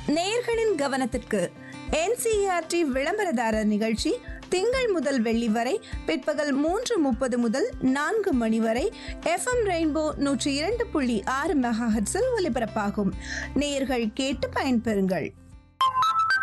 நேயர்களின் கவனத்திற்கு NCERT விளம்பரதாரர் நிகழ்ச்சி திங்கள் முதல் வெள்ளி வரை பிற்பகல் 3:30 முதல் 4 மணி வரை FM ரெயின்போ 102.6 மெகாஹெர்ட்ஸில் ஒலிபரப்பாகும். நேயர்கள் கேட்டு பயன்பெறுங்கள்.